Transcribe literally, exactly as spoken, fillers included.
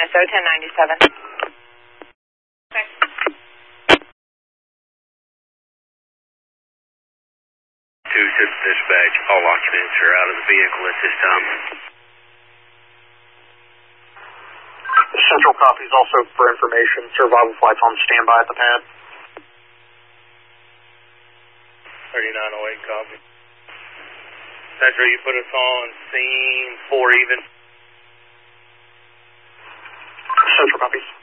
S O ten ninety-seven. Okay. two six dispatch, all occupants are out of the vehicle at this time. Central copies also for information. Survival flights on standby at the pad. thirty-nine oh eight copy. Central, you put us on scene four even. Central copies.